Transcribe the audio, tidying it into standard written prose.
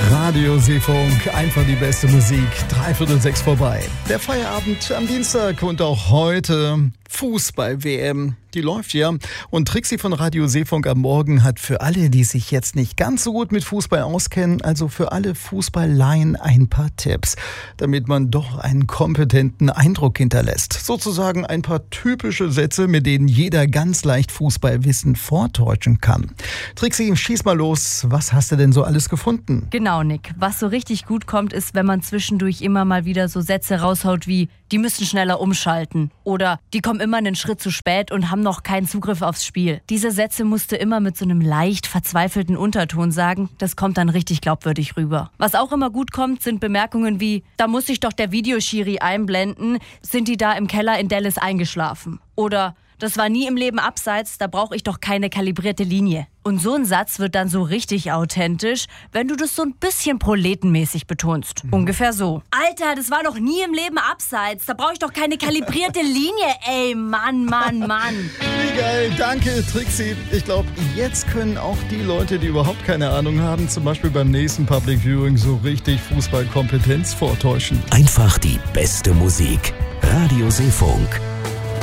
Radio Seefunk, einfach die beste Musik, 5:45 vorbei. Der Feierabend am Dienstag und auch heute Fußball-WM, die läuft ja. Und Trixie von Radio Seefunk am Morgen hat für alle, die sich jetzt nicht ganz so gut mit Fußball auskennen, also für alle Fußballleien ein paar Tipps, damit man doch einen kompetenten Eindruck hinterlässt. Sozusagen ein paar typische Sätze, mit denen jeder ganz leicht Fußballwissen vortäuschen kann. Trixie, schieß mal los. Was hast du denn so alles gefunden? Genau, Nick. Was so richtig gut kommt, ist, wenn man zwischendurch immer mal wieder so Sätze raushaut wie, die müssen schneller umschalten oder die kommen immer einen Schritt zu spät und haben noch keinen Zugriff aufs Spiel. Diese Sätze musst du immer mit so einem leicht verzweifelten Unterton sagen. Das kommt dann richtig glaubwürdig rüber. Was auch immer gut kommt, sind Bemerkungen wie, da muss sich doch der Videoschiri einblenden, sind die da im Keller in Dallas eingeschlafen? Oder das war nie im Leben abseits, da brauche ich doch keine kalibrierte Linie. Und so ein Satz wird dann so richtig authentisch, wenn du das so ein bisschen proletenmäßig betonst. Ungefähr so. Alter, das war doch nie im Leben abseits, da brauche ich doch keine kalibrierte Linie. Ey, Mann. Wie geil, danke Trixie. Ich glaube, jetzt können auch die Leute, die überhaupt keine Ahnung haben, zum Beispiel beim nächsten Public Viewing so richtig Fußballkompetenz vortäuschen. Einfach die beste Musik. Radio Seefunk.